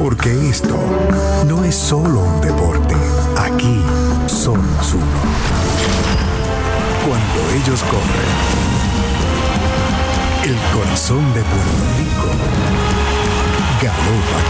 Porque esto no es solo un deporte. Aquí somos uno. Cuando ellos corren, el corazón de Puerto Rico galopa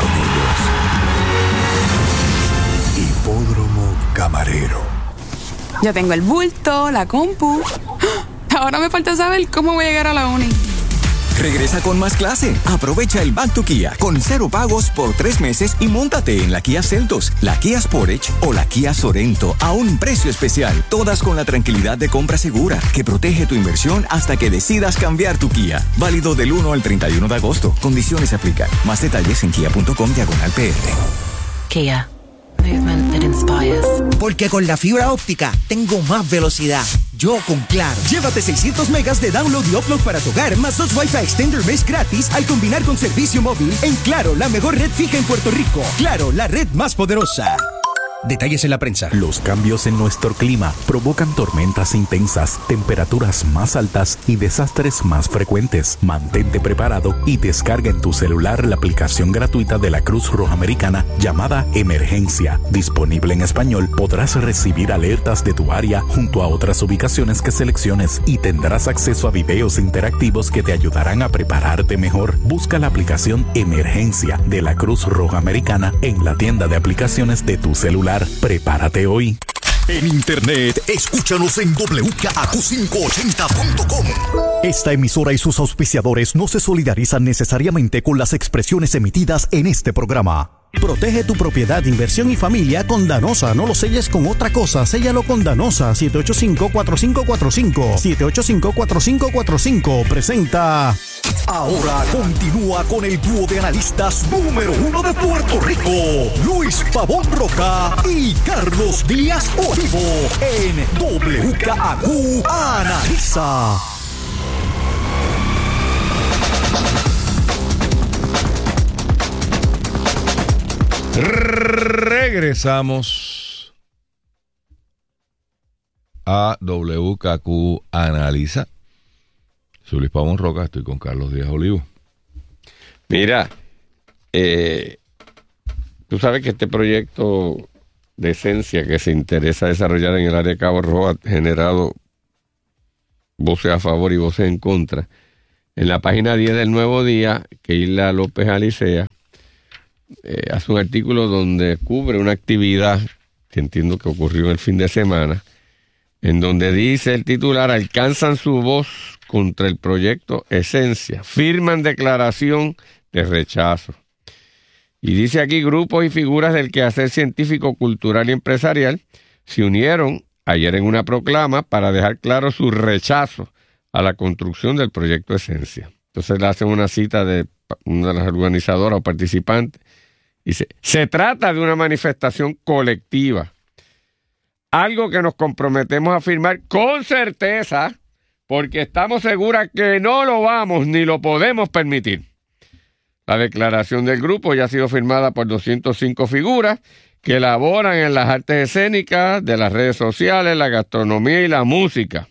con ellos. Hipódromo Camarero. Ya tengo el bulto, la compu. Ahora me falta saber cómo voy a llegar a la uni. Regresa con más clase. Aprovecha el Back to Kia con 0 pagos por 3 meses y móntate en la Kia Seltos, la Kia Sportage o la Kia Sorento a un precio especial. Todas con la tranquilidad de compra segura que protege tu inversión hasta que decidas cambiar tu Kia. Válido del 1 al 31 de agosto. Condiciones aplican. Más detalles en kia.com/PR. Kia. Movement that inspires. Porque con la fibra óptica tengo más velocidad. Yo con Claro. Llévate 600 megas de download y upload para tu hogar, más 2 Wi-Fi Extender Mesh gratis al combinar con servicio móvil en Claro, la mejor red fija en Puerto Rico. Claro, la red más poderosa. Detalles en la prensa. Los cambios en nuestro clima provocan tormentas intensas, temperaturas más altas y desastres más frecuentes. Mantente preparado y descarga en tu celular la aplicación gratuita de la Cruz Roja Americana llamada Emergencia. Disponible en español, podrás recibir alertas de tu área junto a otras ubicaciones que selecciones y tendrás acceso a videos interactivos que te ayudarán a prepararte mejor. Busca la aplicación Emergencia de la Cruz Roja Americana en la tienda de aplicaciones de tu celular. Prepárate hoy. En internet, escúchanos en wkaq580.com. Esta emisora y sus auspiciadores no se solidarizan necesariamente con las expresiones emitidas en este programa. Protege tu propiedad, inversión y familia con Danosa. No lo selles con otra cosa, séllalo con Danosa. 785-4545. 785-4545. Presenta. Ahora continúa con el dúo de analistas número 1 de Puerto Rico, Luis Pavón Roca y Carlos Díaz Olivo, en WKAQ Analiza. Regresamos a WKQ Analiza. Soy Luis Pavón Roca, estoy con Carlos Díaz Olivo. Mira, tú sabes que este proyecto de Esencia que se interesa desarrollar en el área de Cabo Rojo ha generado voces a favor y voces en contra. En la página 10 del Nuevo Día, Keila López Alicea hace un artículo donde cubre una actividad que entiendo que ocurrió el fin de semana, en donde dice el titular: alcanzan su voz contra el proyecto Esencia, firman declaración de rechazo. Y dice aquí: grupos y figuras del quehacer científico, cultural y empresarial se unieron ayer en una proclama para dejar claro su rechazo a la construcción del proyecto Esencia. Entonces le hacen una cita de una de las organizadoras o participantes. Dice: se trata de una manifestación colectiva, algo que nos comprometemos a firmar con certeza, porque estamos seguras que no lo vamos ni lo podemos permitir. La declaración del grupo ya ha sido firmada por 205 figuras que elaboran en las artes escénicas, de las redes sociales, la gastronomía y la música.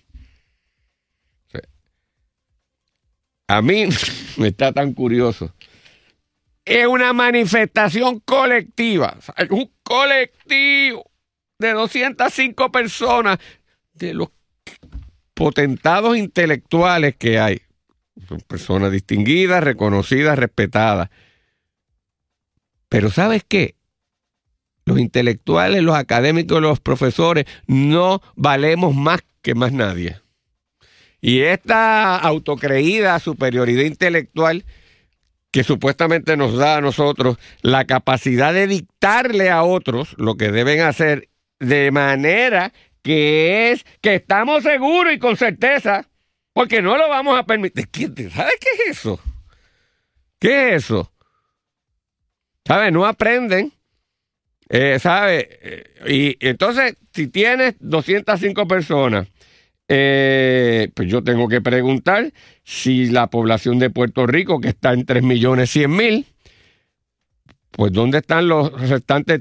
A mí me está tan curioso. Es una manifestación colectiva, un colectivo de 205 personas, de los potentados intelectuales que hay. Son personas distinguidas, reconocidas, respetadas. Pero ¿sabes qué? Los intelectuales, los académicos, los profesores no valemos más que más nadie. Y esta autocreída superioridad intelectual que supuestamente nos da a nosotros la capacidad de dictarle a otros lo que deben hacer, de manera que estamos seguros y con certeza, porque no lo vamos a permitir. ¿Sabes qué es eso? ¿Qué es eso? ¿Sabes? No aprenden. ¿Sabes? Y entonces, si tienes 205 personas, pues yo tengo que preguntar si la población de Puerto Rico, que está en 3.100.000, pues ¿dónde están los restantes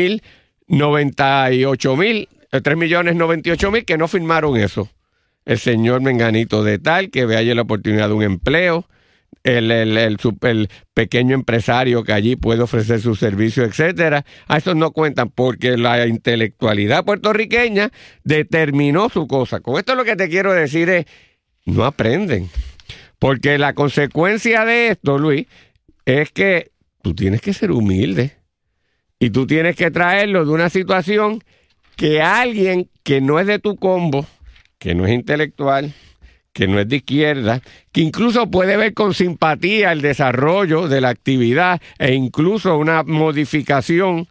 3.098.000 que no firmaron eso? El señor menganito de tal, que ve allí la oportunidad de un empleo, el pequeño empresario que allí puede ofrecer sus servicios, etcétera. A esos no cuentan porque la intelectualidad puertorriqueña determinó su cosa. Con esto lo que te quiero decir es, no aprenden. Porque la consecuencia de esto, Luis, es que tú tienes que ser humilde y tú tienes que traerlo de una situación que alguien que no es de tu combo, que no es intelectual, que no es de izquierda, que incluso puede ver con simpatía el desarrollo de la actividad e incluso una modificación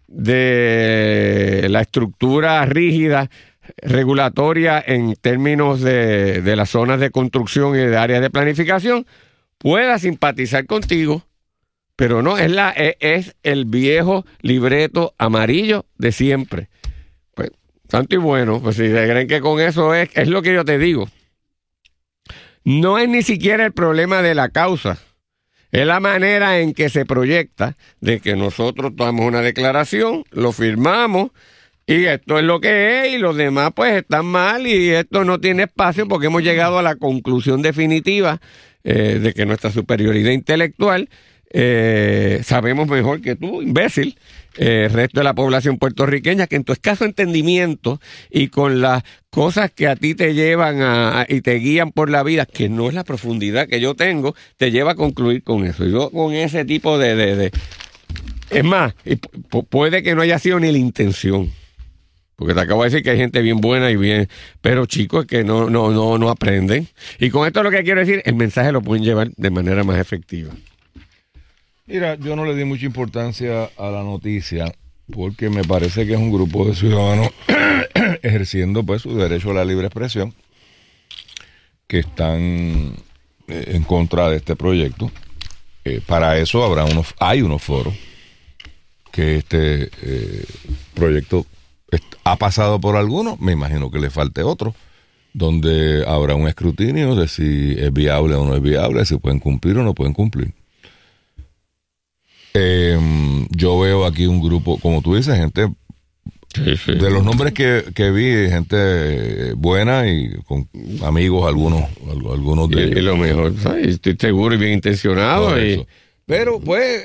de la estructura rígida regulatoria en términos de las zonas de construcción y de áreas de planificación, pueda simpatizar contigo, pero no, es el viejo libreto amarillo de siempre. Pues, tanto y bueno, pues si se creen que con eso es lo que yo te digo. No es ni siquiera el problema de la causa, es la manera en que se proyecta de que nosotros tomamos una declaración, lo firmamos, y esto es lo que es, y los demás pues están mal, y esto no tiene espacio porque hemos llegado a la conclusión definitiva de que nuestra superioridad intelectual sabemos mejor que tú, imbécil, el resto de la población puertorriqueña, que en tu escaso entendimiento y con las cosas que a ti te llevan y te guían por la vida, que no es la profundidad que yo tengo, te lleva a concluir con eso. Yo con ese tipo de es más, puede que no haya sido ni la intención. Porque te acabo de decir que hay gente bien buena y bien, pero chicos que no aprenden. Y con esto lo que quiero decir, el mensaje lo pueden llevar de manera más efectiva. Mira, yo no le di mucha importancia a la noticia porque me parece que es un grupo de ciudadanos ejerciendo pues su derecho a la libre expresión que están en contra de este proyecto. Para eso hay unos foros que este proyecto ha pasado por algunos, me imagino que le falte otro, donde habrá un escrutinio de si es viable o no es viable, si pueden cumplir o no pueden cumplir. Yo veo aquí un grupo, como tú dices, gente, sí. De los nombres que vi, gente buena y con amigos, algunos de ellos. Y lo mejor, ¿sabes? Estoy seguro y bien intencionado. Pero pues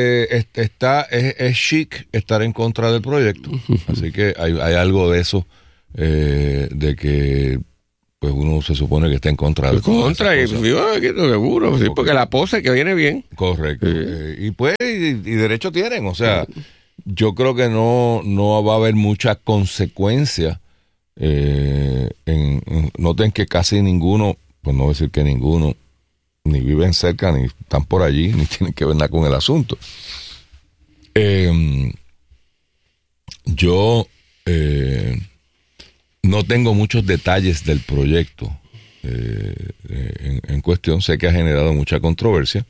es chic estar en contra del proyecto. Así que hay algo de eso, de que pues uno se supone que está en contra de y yo seguro, sí, porque la pose que viene bien. Correcto. Y pues y derecho tienen, o sea, yo creo que no va a haber mucha consecuencia. Noten que casi ninguno, pues no voy a decir que ninguno, ni viven cerca, ni están por allí, ni tienen que ver nada con el asunto. Yo no tengo muchos detalles del proyecto en cuestión. Sé que ha generado mucha controversia,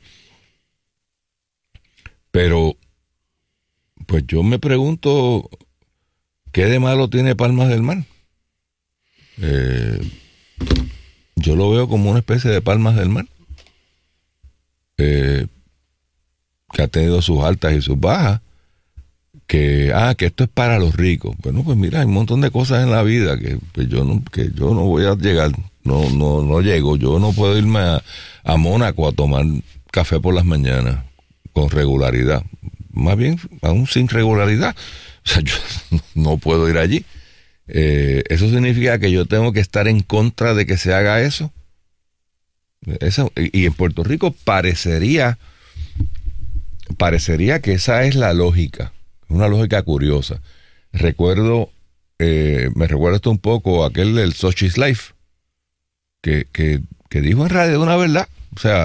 pero pues yo me pregunto ¿qué de malo tiene Palmas del Mar? Yo lo veo como una especie de Palmas del Mar, que ha tenido sus altas y sus bajas, que esto es para los ricos. Bueno, pues mira, hay un montón de cosas en la vida que yo no voy a llegar, no llego. Yo no puedo irme a Mónaco a tomar café por las mañanas con regularidad, más bien aún sin regularidad. O sea, yo no puedo ir allí. ¿Eso significa que yo tengo que estar en contra de que se haga eso? Y en Puerto Rico parecería que esa es la lógica, una lógica curiosa. Me recuerda esto un poco aquel del Sochi's Life, que dijo en radio una verdad. O sea,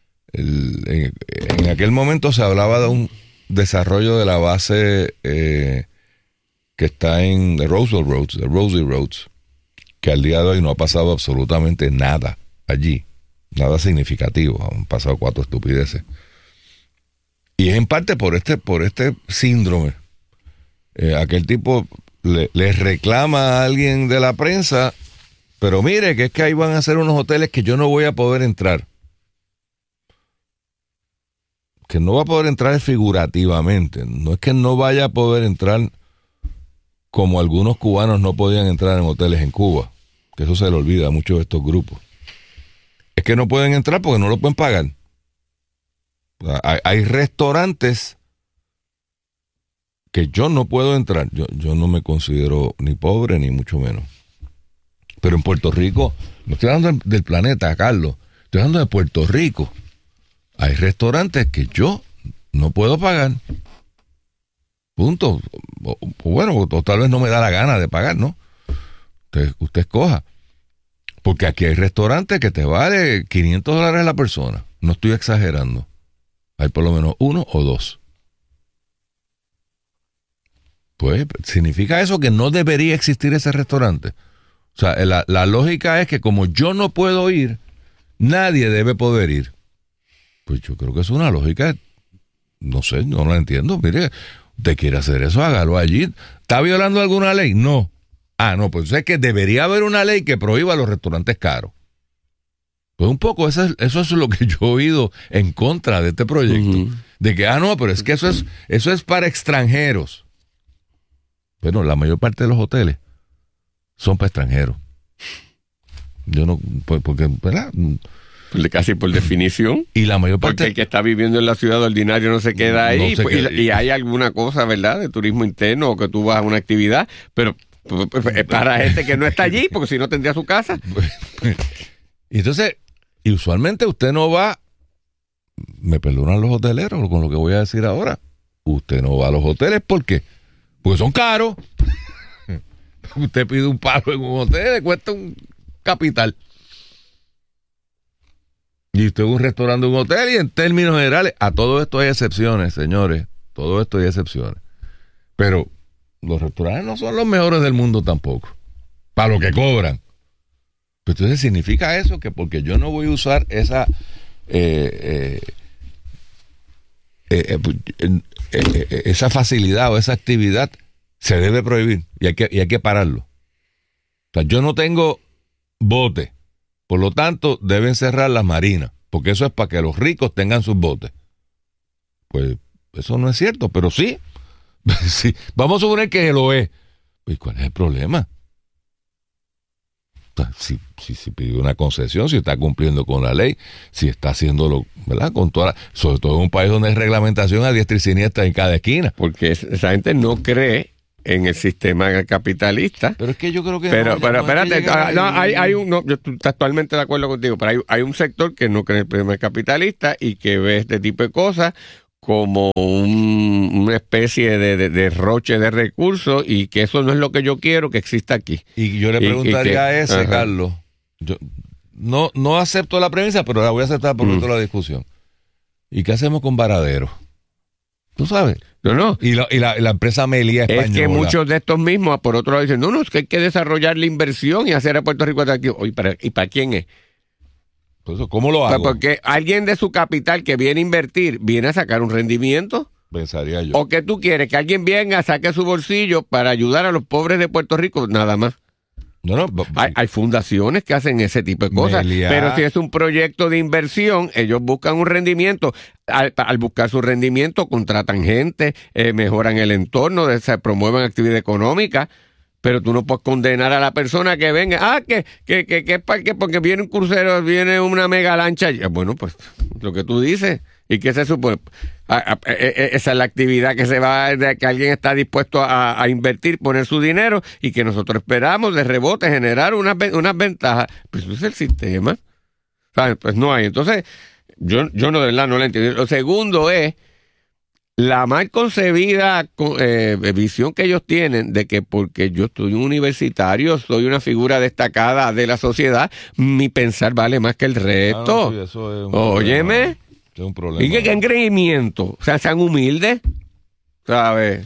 en aquel momento se hablaba de un desarrollo de la base que está en the Roosevelt Roads, the Rosie Roads, que al día de hoy no ha pasado absolutamente nada allí. Nada significativo, han pasado 4 estupideces. Y es en parte por este síndrome. Aquel tipo le reclama a alguien de la prensa, pero mire, que es que ahí van a hacer unos hoteles que yo no voy a poder entrar. Que no va a poder entrar figurativamente. No es que no vaya a poder entrar como algunos cubanos no podían entrar en hoteles en Cuba. Que eso se le olvida a muchos de estos grupos. Es que no pueden entrar porque no lo pueden pagar. Hay restaurantes que yo no puedo entrar. Yo no me considero ni pobre ni mucho menos. Pero en Puerto Rico, no estoy hablando del planeta, Carlos, estoy hablando de Puerto Rico. Hay restaurantes que yo no puedo pagar. Punto. Bueno, o tal vez no me da la gana de pagar, ¿no? Usted escoja. Porque aquí hay restaurantes que te vale $500 la persona. No estoy exagerando. Hay por lo menos 1 o 2. Pues, ¿significa eso que no debería existir ese restaurante? O sea, la lógica es que como yo no puedo ir, nadie debe poder ir. Pues yo creo que es una lógica, no sé, no la entiendo. Mire, usted quiere hacer eso, hágalo allí. ¿Está violando alguna ley? No. No, pues es que debería haber una ley que prohíba los restaurantes caros. Pues un poco eso es lo que yo he oído en contra de este proyecto. Uh-huh. De que, no, pero es que eso es para extranjeros. Bueno, la mayor parte de los hoteles son para extranjeros. Yo no, porque, ¿verdad? Casi por definición. Y la mayor parte. Porque el que está viviendo en la ciudad ordinario no se queda ahí. Y hay alguna cosa, ¿verdad? De turismo interno o que tú vas a una actividad, pero para gente que no está allí, porque si no tendría su casa. Entonces, y usualmente usted no va, me perdonan los hoteleros con lo que voy a decir ahora, usted no va a los hoteles, ¿por qué? Porque son caros. Usted pide un palo en un hotel, le cuesta un capital. Y usted va a un restaurante o un hotel y en términos generales, a todo esto hay excepciones, señores. Todo esto hay excepciones. Pero los restaurantes no son los mejores del mundo tampoco. Para lo que cobran. Pero entonces significa eso que porque yo no voy a usar esa esa facilidad o esa actividad, se debe prohibir y hay que pararlo. O sea, yo no tengo bote, por lo tanto deben cerrar las marinas, porque eso es para que los ricos tengan sus botes. Pues eso no es cierto, pero sí. Sí. Vamos a suponer que lo es. Pues ¿cuál es el problema? Si pidió una concesión, si está cumpliendo con la ley, si está haciéndolo, ¿verdad? Con toda sobre todo en un país donde hay reglamentación a diestra y siniestra en cada esquina. Porque esa gente no cree en el sistema capitalista. Pero es que yo creo que pero espérate, yo estoy totalmente de acuerdo contigo, pero hay un sector que no cree en el sistema capitalista y que ve este tipo de cosas como una especie de derroche de recursos y que eso no es lo que yo quiero que exista aquí. Y yo le preguntaría a ese, ajá, Carlos, yo no acepto la premisa, pero la voy a aceptar por toda la discusión. ¿Y qué hacemos con Varadero? ¿Tú sabes? No. Y la empresa Melía española. Es que muchos de estos mismos, por otro lado, dicen, no, es que hay que desarrollar la inversión y hacer a Puerto Rico atractivo. Oye, ¿y para quién es? ¿Cómo lo hago? Porque alguien de su capital que viene a invertir, viene a sacar un rendimiento. Pensaría yo. ¿O que tú quieres? Que alguien venga, saque su bolsillo para ayudar a los pobres de Puerto Rico, nada más. No. Hay fundaciones que hacen ese tipo de cosas. Pero si es un proyecto de inversión, ellos buscan un rendimiento. Al buscar su rendimiento, contratan gente, mejoran el entorno, se promueven actividad económica. Pero tú no puedes condenar a la persona que venga. Que porque viene un crucero, viene una mega lancha. Bueno, pues lo que tú dices. ¿Y qué se supone? Esa es la actividad que se va, de que alguien está dispuesto a invertir, poner su dinero y que nosotros esperamos de rebote generar unas ventajas. Pues eso es el sistema. ¿Sabes? Pues no hay. Entonces, yo no de verdad no la entiendo. Lo segundo es la mal concebida visión que ellos tienen de que porque yo estoy un universitario, soy una figura destacada de la sociedad, mi pensar vale más que el resto. Sí, eso es óyeme. Es un problema. Y que engreimiento, o sea, sean humildes, ¿sabes?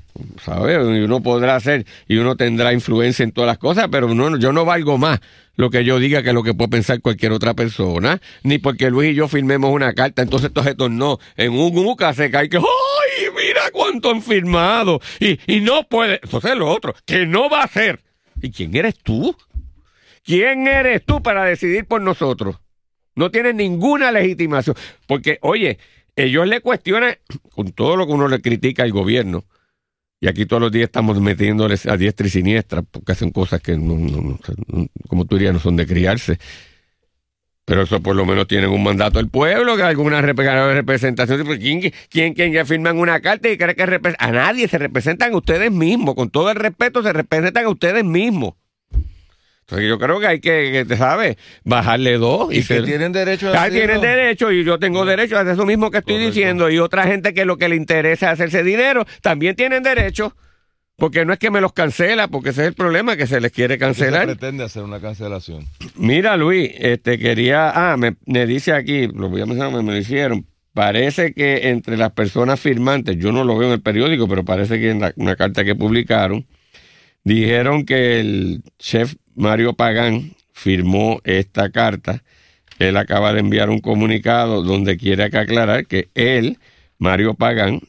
Y uno podrá hacer y uno tendrá influencia en todas las cosas, pero yo no valgo más lo que yo diga que lo que puede pensar cualquier otra persona, ni porque Luis y yo firmemos una carta, entonces esto se tornó en un UCA, se cae que ¡ay, mira cuánto han firmado! Y no puede, entonces lo otro, que no va a ser. ¿Y quién eres tú? ¿Quién eres tú para decidir por nosotros? No tienes ninguna legitimación, porque, oye, ellos le cuestionan, con todo lo que uno le critica al gobierno, y aquí todos los días estamos metiéndoles a diestra y siniestra porque hacen cosas que, no, como tú dirías, no son de criarse. Pero eso por lo menos tienen un mandato del pueblo, que alguna representación. ¿Quién firman una carta y cree que a nadie? Se representan ustedes mismos. Con todo el respeto, se representan a ustedes mismos. Entonces yo creo que hay que ¿sabes? Bajarle 2. Y que tienen derecho a hacerlo. Tienen derecho, y yo tengo derecho a hacer eso mismo que estoy diciendo. Y otra gente que lo que le interesa es hacerse dinero, también tienen derecho. Porque no es que me los cancela, porque ese es el problema, que se les quiere cancelar. Se pretende hacer una cancelación. Mira, Luis, me dice aquí, lo voy a mencionar, me lo hicieron. Parece que entre las personas firmantes, yo no lo veo en el periódico, pero parece que en una carta que publicaron, dijeron que el chef Mario Pagán firmó esta carta. Él acaba de enviar un comunicado donde quiere aclarar que él, Mario Pagán,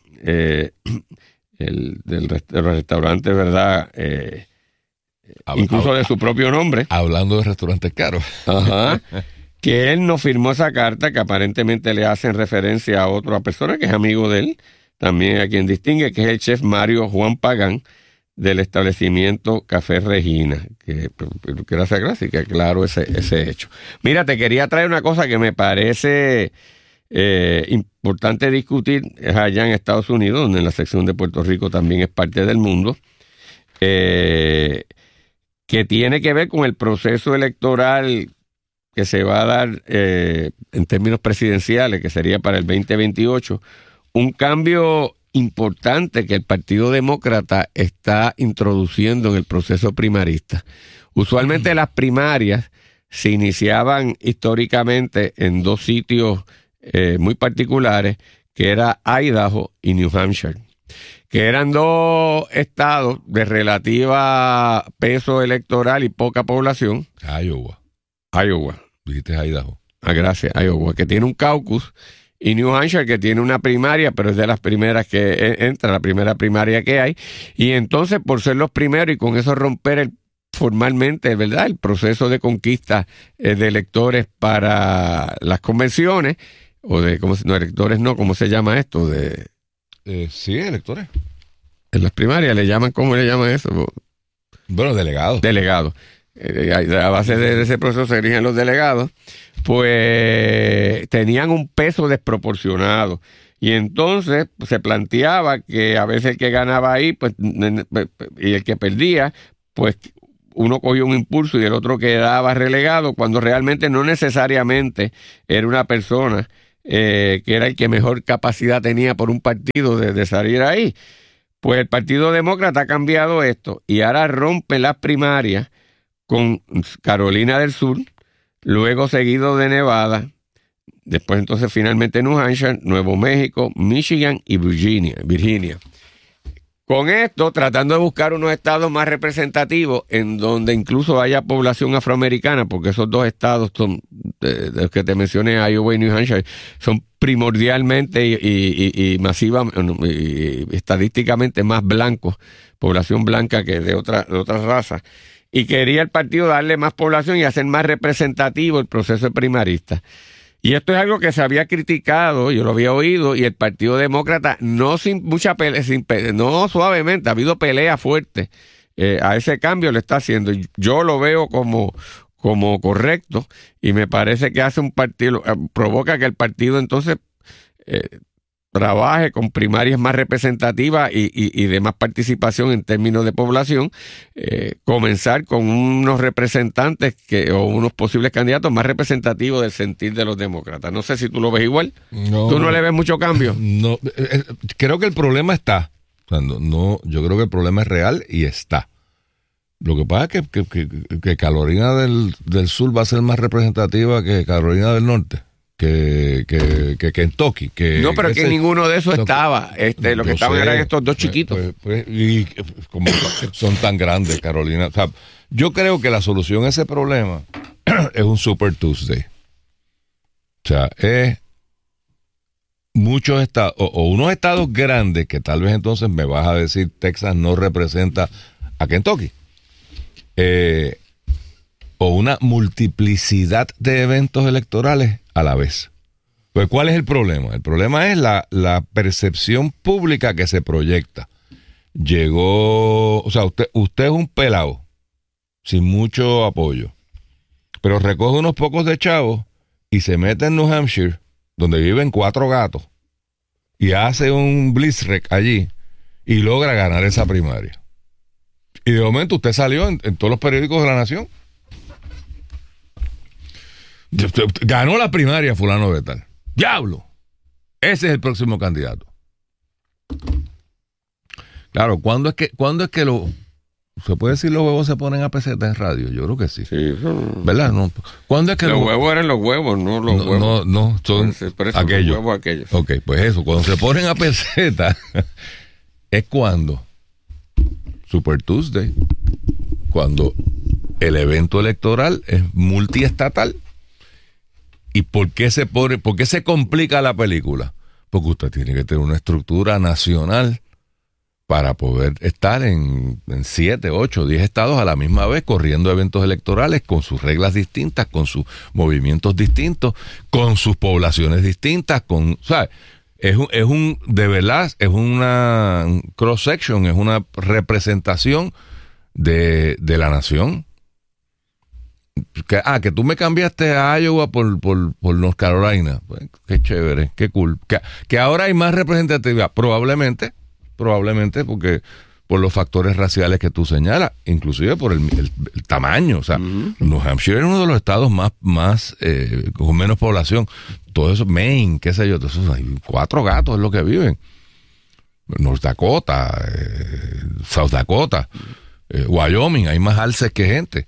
del restaurante, ¿verdad? Incluso de su propio nombre. Hablando de restaurantes caros. Ajá. Que él no firmó esa carta, que aparentemente le hacen referencia a otra persona que es amigo de él, también a quien distingue, que es el chef Mario Juan Pagán, del establecimiento Café Regina, que gracias, que claro ese hecho. Mira, te quería traer una cosa que me parece importante discutir, es allá en Estados Unidos, donde en la sección de Puerto Rico también es parte del mundo, que tiene que ver con el proceso electoral que se va a dar en términos presidenciales, que sería para el 2028, un cambio importante que el Partido Demócrata está introduciendo en el proceso primarista. Usualmente las primarias se iniciaban históricamente en 2 sitios muy particulares, que era Idaho y New Hampshire, que eran 2 estados de relativa peso electoral y poca población. Iowa. Dijiste Idaho. Gracias, Iowa, que tiene un caucus, y New Hampshire, que tiene una primaria, pero es de las primeras que entra, la primera primaria que hay. Y entonces, por ser los primeros y con eso romper formalmente, ¿verdad?, el proceso de conquista de electores para las convenciones, o de, electores no, ¿cómo se llama esto? Sí, electores. En las primarias ¿cómo le llaman eso? Bueno, delegados. Delegados. A base de ese proceso se eligen los delegados, pues tenían un peso desproporcionado. Y entonces se planteaba que a veces el que ganaba ahí, pues, y el que perdía, pues uno cogía un impulso y el otro quedaba relegado, cuando realmente no necesariamente era una persona que era el que mejor capacidad tenía por un partido de salir ahí. Pues el Partido Demócrata ha cambiado esto y ahora rompe las primarias con Carolina del Sur, luego seguido de Nevada, después entonces finalmente New Hampshire, Nuevo México, Michigan y Virginia. Con esto, tratando de buscar unos estados más representativos en donde incluso haya población afroamericana, porque esos 2 estados son, de los que te mencioné, Iowa y New Hampshire, son primordialmente y masiva y estadísticamente más blancos, población blanca que de otras razas. Y quería el partido darle más población y hacer más representativo el proceso primarista. Y esto es algo que se había criticado, yo lo había oído, y el Partido Demócrata, no sin mucha pelea, no suavemente, ha habido pelea fuerte a ese cambio, le está haciendo. Yo lo veo como correcto, y me parece que hace un partido, provoca que el partido entonces trabaje con primarias más representativas y de más participación en términos de población, comenzar con unos representantes o unos posibles candidatos más representativos del sentir de los demócratas. No sé si tú lo ves igual. No, ¿tú no le ves mucho cambio? No, creo que el problema está. Yo creo que el problema es real y está. Lo que pasa es que Carolina del Sur va a ser más representativa que Carolina del Norte. Que Kentucky. No, pero que ninguno de esos estaba. Lo que estaban eran estos 2 chiquitos. Y como son tan grandes, Carolina. O sea, yo creo que la solución a ese problema es un Super Tuesday. O sea, es muchos estados, o unos estados grandes, que tal vez entonces me vas a decir Texas no representa a Kentucky. O una multiplicidad de eventos electorales a la vez. Pues, ¿cuál es el problema? El problema es la percepción pública que se proyecta. O sea, usted es un pelado, sin mucho apoyo, pero recoge unos pocos de chavos y se mete en New Hampshire, donde viven 4 gatos, y hace un blitzkrieg allí y logra ganar esa primaria. Y de momento usted salió en todos los periódicos de la nación. Ganó la primaria fulano de tal. ¡Diablo! Ese es el próximo candidato. Claro, ¿cuándo es que se puede decir los huevos se ponen a peseta en radio? Yo creo que sí. ¿Verdad? No. ¿Cuándo es que los huevos eran los huevos, no los huevos? No, son aquellos. Los huevos aquellos. Ok, pues eso, cuando se ponen a peseta es cuando Super Tuesday, cuando el evento electoral es multiestatal. ¿Y por qué se complica la película? Porque usted tiene que tener una estructura nacional para poder estar en 7, 8, 10 estados a la misma vez corriendo eventos electorales con sus reglas distintas, con sus movimientos distintos, con sus poblaciones distintas, ¿sabes? De verdad, es una cross-section, es una representación de la nación. Que tú me cambiaste a Iowa por North Carolina. Pues, qué chévere, qué cool. Que ahora hay más representatividad, probablemente porque por los factores raciales que tú señalas, inclusive por el tamaño. O sea, New Hampshire es uno de los estados más con menos población. Todo eso, Maine, qué sé yo, todo eso, hay 4 gatos es lo que viven. North Dakota, South Dakota, Wyoming, hay más alces que gente.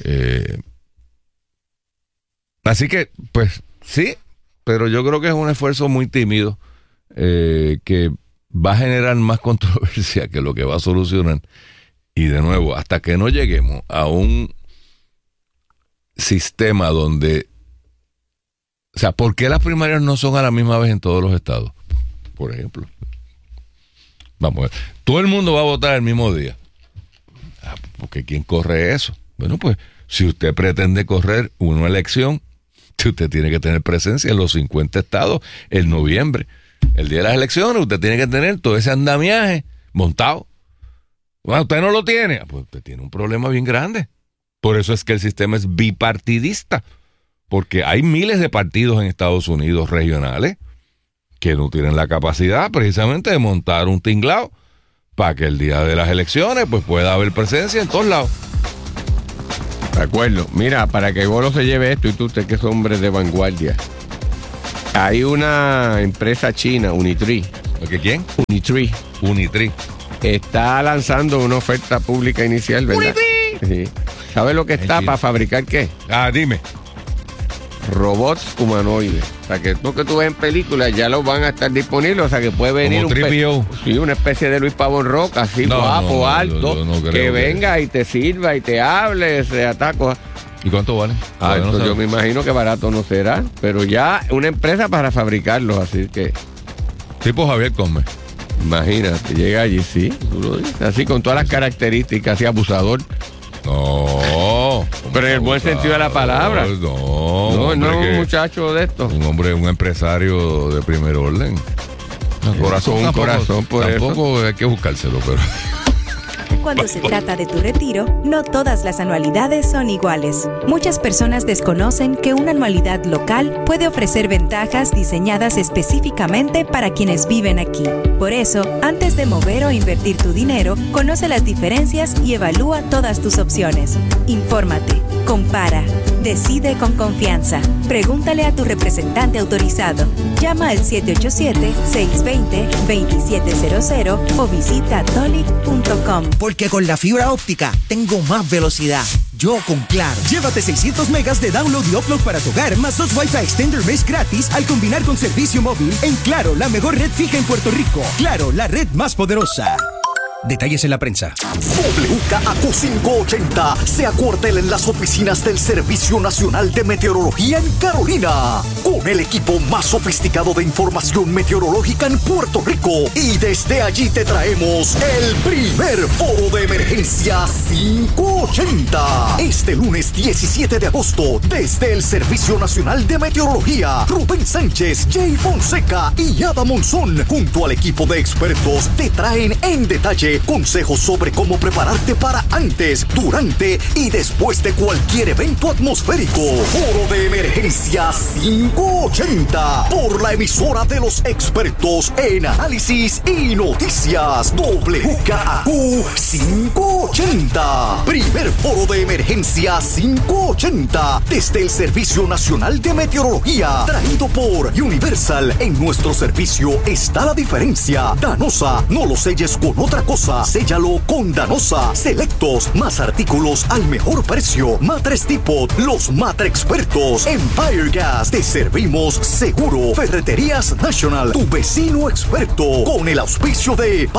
Así que, pues, sí, pero yo creo que es un esfuerzo muy tímido que va a generar más controversia que lo que va a solucionar. Y de nuevo, hasta que no lleguemos a un sistema donde... O sea, ¿por qué las primarias no son a la misma vez en todos los estados? Por ejemplo. Vamos a ver. Todo el mundo va a votar el mismo día. Porque ¿quién corre eso? Bueno, pues, si usted pretende correr una elección, usted tiene que tener presencia en los 50 estados en noviembre. El día de las elecciones, usted tiene que tener todo ese andamiaje montado. Bueno, usted no lo tiene. Pues usted tiene un problema bien grande. Por eso es que el sistema es bipartidista. Porque hay miles de partidos en Estados Unidos regionales que no tienen la capacidad precisamente de montar un tinglado para que el día de las elecciones pues pueda haber presencia en todos lados. De acuerdo. Mira, para que Golo se lleve esto, y tú, usted que es hombre de vanguardia, hay una empresa china, Unitree. ¿Quién? Unitree. Está lanzando una oferta pública inicial, ¿verdad? Sí. ¿Sabes lo que está para fabricar qué? Dime. Robots humanoides. O sea, que lo que tú ves en películas ya los van a estar disponibles. O sea, que puede venir una especie de Luis Pavón Roca, así guapo, alto, que venga y te sirva y te hable, se ataca. ¿Y cuánto vale? No yo me imagino que barato no será, pero ya una empresa para fabricarlos, así que... Tipo Javier Cosme. Imagínate, llega allí, sí, tú lo dices, así con todas las características, así abusador. No, pero en el buen sentido de la palabra. No es un muchacho de esto. Un hombre, un empresario de primer orden. Un corazón, por eso. Tampoco hay que buscárselo, pero... Cuando se trata de tu retiro, no todas las anualidades son iguales. Muchas personas desconocen que una anualidad local puede ofrecer ventajas diseñadas específicamente para quienes viven aquí. Por eso, antes de mover o invertir tu dinero, conoce las diferencias y evalúa todas tus opciones. Infórmate, compara, decide con confianza. Pregúntale a tu representante autorizado. Llama al 787-620-2700 o visita tolic.com. Porque con la fibra óptica tengo más velocidad. Yo con Claro. Llévate 600 megas de download y upload para tu hogar, más 2 Wi-Fi Extender Mesh gratis al combinar con servicio móvil en Claro, la mejor red fija en Puerto Rico. Claro, la red más poderosa. Detalles en la prensa. WKAQ 580 se acuartela en las oficinas del Servicio Nacional de Meteorología en Carolina, con el equipo más sofisticado de información meteorológica en Puerto Rico. Y desde allí te traemos el primer foro de emergencia 580. Este lunes 17 de agosto, desde el Servicio Nacional de Meteorología, Rubén Sánchez, Jay Fonseca y Ada Monzón, junto al equipo de expertos, te traen en detalle noche, consejos sobre cómo prepararte para antes, durante y después de cualquier evento atmosférico. Foro de Emergencia 580 por la emisora de los expertos en análisis y noticias. WKAQ 580. Primer Foro de Emergencia 580 desde el Servicio Nacional de Meteorología, traído por Universal. En nuestro servicio está la diferencia. Danosa, no lo selles con otra cosa, séllalo con Danosa. Selectos, más artículos al mejor precio. Matres Depot, los matre expertos. Empire Gas, te servimos seguro. Ferreterías National, tu vecino experto. Con el auspicio de